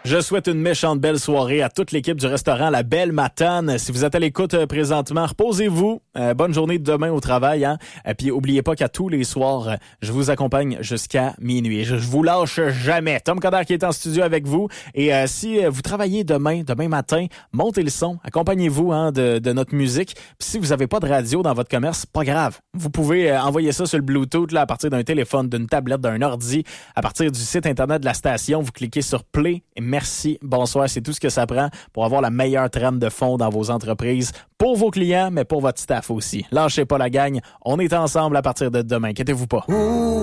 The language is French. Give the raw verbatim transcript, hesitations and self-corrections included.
Je souhaite une méchante belle soirée à toute l'équipe du restaurant La Belle Matane. Si vous êtes à l'écoute euh, présentement, reposez-vous. Euh, bonne journée de demain au travail. Hein? Et puis, oubliez pas qu'à tous les soirs, euh, je vous accompagne jusqu'à minuit. Je, je vous lâche jamais. Tom Coderre qui est en studio avec vous. Et euh, si euh, vous travaillez demain, demain matin, montez le son. Accompagnez-vous hein, de, de notre musique. Puis si vous n'avez pas de radio dans votre commerce, pas grave. Vous pouvez euh, envoyer ça sur le Bluetooth là, à partir d'un téléphone, d'une tablette, d'un ordi. À partir du site Internet de la station, vous cliquez sur Play et merci, bonsoir. C'est tout ce que ça prend pour avoir la meilleure trame de fond dans vos entreprises, pour vos clients, mais pour votre staff aussi. Lâchez pas la gang. On est ensemble à partir de demain. Inquiétez-vous pas. Ooh.